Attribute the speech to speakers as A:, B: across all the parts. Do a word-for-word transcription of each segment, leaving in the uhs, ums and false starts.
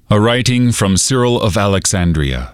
A: A writing from Cyril of Alexandria.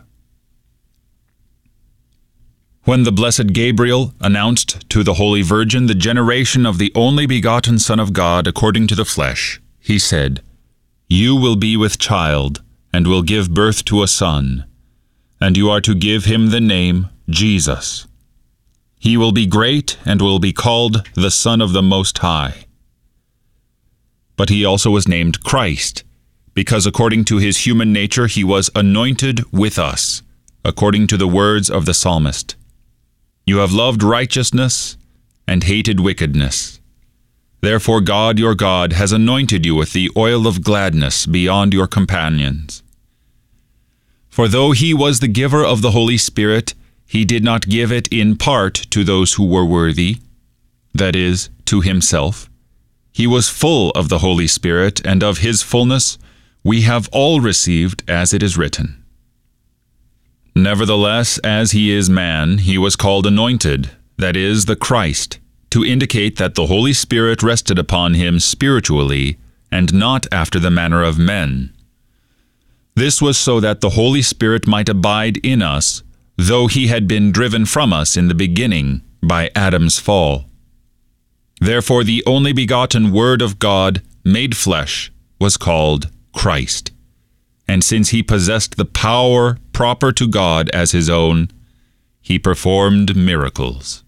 A: When the blessed Gabriel announced to the Holy Virgin the generation of the only begotten Son of God according to the flesh, he said, "You will be with child, and will give birth to a son, and you are to give him the name Jesus. He will be great, and will be called the Son of the Most High." But he also was named Christ, because according to his human nature he was anointed with us, according to the words of the psalmist. "You have loved righteousness and hated wickedness. Therefore God your God has anointed you with the oil of gladness beyond your companions." For though he was the giver of the Holy Spirit, he did not give it in part to those who were worthy, that is, to himself. He was full of the Holy Spirit, and of his fullness we have all received, as it is written. Nevertheless, as he is man, he was called anointed, that is, the Christ, to indicate that the Holy Spirit rested upon him spiritually, and not after the manner of men. This was so that the Holy Spirit might abide in us, though he had been driven from us in the beginning by Adam's fall. Therefore the only begotten Word of God, made flesh, was called Christ. And since he possessed the power proper to God as his own, he performed miracles.